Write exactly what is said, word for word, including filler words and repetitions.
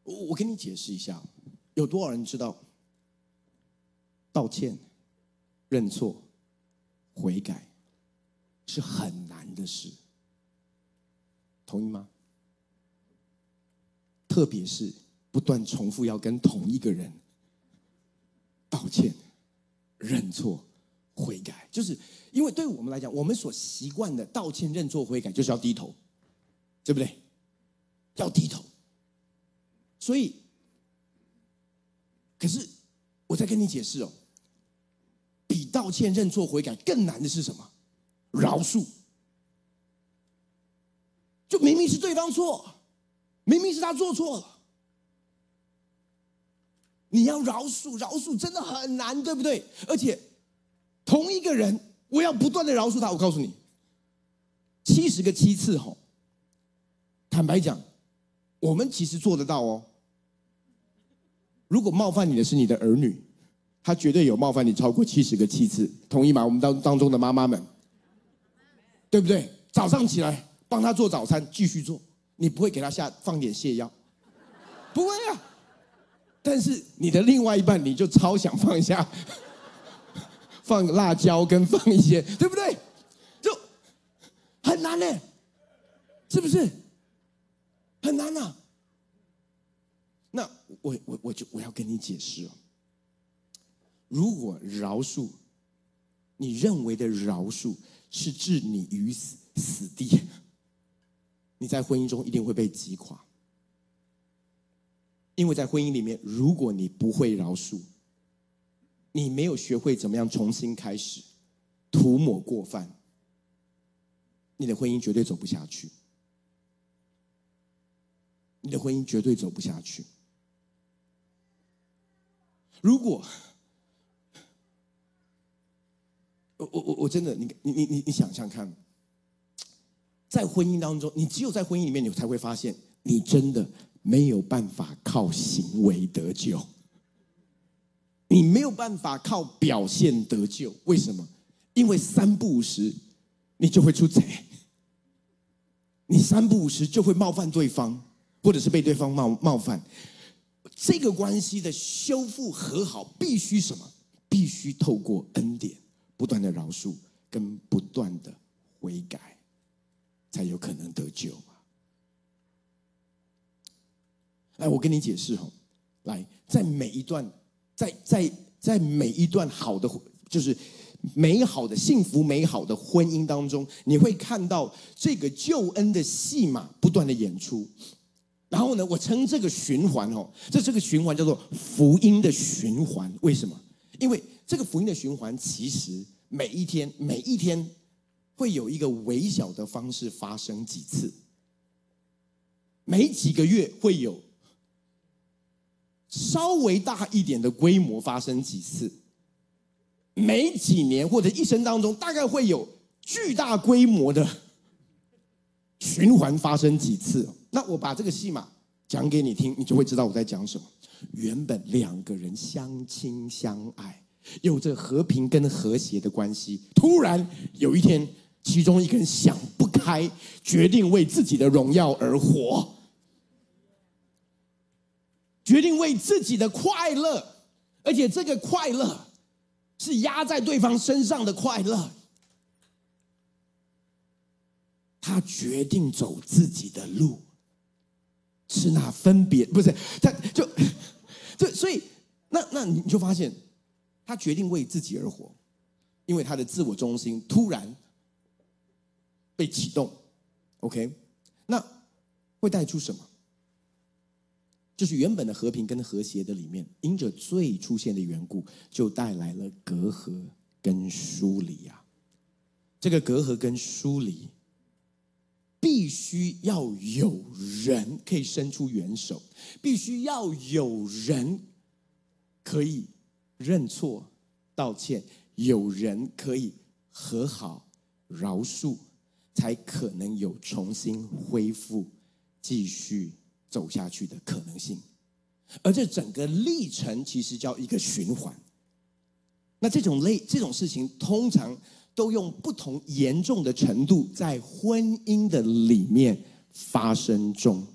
我我跟你解释一下，有多少人知道道歉、认错、悔改是很难的事？同意吗？特别是不断重复要跟同一个人道歉、认错、悔改，就是因为对我们来讲，我们所习惯的道歉、认错、悔改，就是要低头，对不对？要低头。所以，可是我在跟你解释哦，比道歉、认错、悔改更难的是什么？饶恕。就明明是对方错，明明是他做错了，你要饶恕，饶恕真的很难，对不对？而且同一个人，我要不断的饶恕他。我告诉你，七十个七次吼，坦白讲，我们其实做得到哦。如果冒犯你的是你的儿女，他绝对有冒犯你超过七十个七次，同意吗？我们当当中的妈妈们，对不对？早上起来帮他做早餐，继续做，你不会给他下放点泻药，不会啊。但是你的另外一半，你就超想放下，放辣椒跟放一些，对不对？就很难呢，是不是？很难啊。那我我我就我要跟你解释哦，如果饶恕，你认为的饶恕是置你于死死地，你在婚姻中一定会被击垮。因为在婚姻里面，如果你不会饶恕，你没有学会怎么样重新开始，涂抹过犯，你的婚姻绝对走不下去。你的婚姻绝对走不下去。如果我我我我真的，你你你你想想看，在婚姻当中，你只有在婚姻里面，你才会发现，你真的没有办法靠行为得救，你没有办法靠表现得救。为什么？因为三不五时，你就会出贼，你三不五时就会冒犯对方，或者是被对方冒冒犯。这个关系的修复和好，必须什么？必须透过恩典，不断的饶恕跟不断的悔改，才有可能得救。来，我跟你解释哦。来，在每一段，在在在每一段好的，就是美好的、幸福美好的婚姻当中，你会看到这个救恩的戏码不断的演出。然后呢，我称这个循环哦，这这个循环叫做福音的循环。为什么？因为这个福音的循环，其实每一天每一天会有一个微小的方式发生几次，每几个月会有稍微大一点的规模发生几次，每几年或者一生当中大概会有巨大规模的循环发生几次。那我把这个戏码讲给你听，你就会知道我在讲什么。原本两个人相亲相爱，有着和平跟和谐的关系，突然有一天，其中一个人想不开，决定为自己的荣耀而活，决定为自己的快乐，而且这个快乐是压在对方身上的快乐。他决定走自己的路，是那分别不是他就对，所以那那你就发现，他决定为自己而活，因为他的自我中心突然被启动。OK， 那会带出什么？就是原本的和平跟和谐的里面，因着罪出现的缘故，就带来了隔阂跟疏离啊。这个隔阂跟疏离，必须要有人可以伸出援手，必须要有人可以认错道歉，有人可以和好饶恕，才可能有重新恢复继续走下去的可能性。而这整个历程其实叫一个循环。那这种类这种事情通常都用不同严重的程度在婚姻的里面发生中。